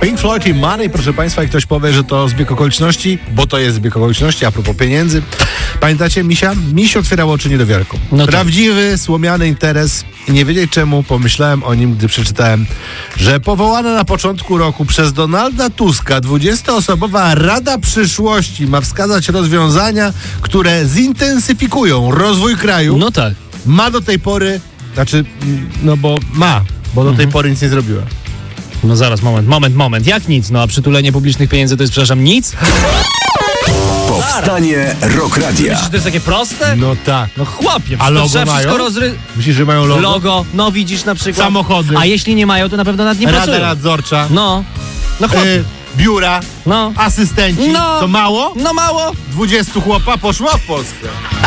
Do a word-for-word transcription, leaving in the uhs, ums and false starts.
Pink Floyd i Money, proszę Państwa, i ktoś powie, że to zbieg okoliczności, bo to jest zbieg okoliczności, a propos pieniędzy. Pamiętacie Misia? Miś otwierał oczy niedowiarką. No tak. Prawdziwy, słomiany interes i nie wiedzieć czemu pomyślałem o nim, gdy przeczytałem, że powołana na początku roku przez Donalda Tuska dwudziestoosobowa Rada Przyszłości ma wskazać rozwiązania, które zintensyfikują rozwój kraju. No tak. Ma do tej pory, znaczy, no bo ma, bo do Mhm. tej pory nic nie zrobiła. No zaraz, moment, moment, moment. Jak nic? No a przytulenie publicznych pieniędzy to jest, przepraszam, nic? Powstanie Rock Radia. Myślisz, że to jest takie proste? No tak. No chłopie, A to logo trzeba wszystko mają? rozry... Myślisz, że mają logo? Logo, no widzisz na przykład. Samochody. A jeśli nie mają, to na pewno nad nie Rada pracują. nadzorcza. No, no chłopie. Y, biura. No, Asystenci. No. To mało? no mało. dwudziestu chłopa poszło w Polskę.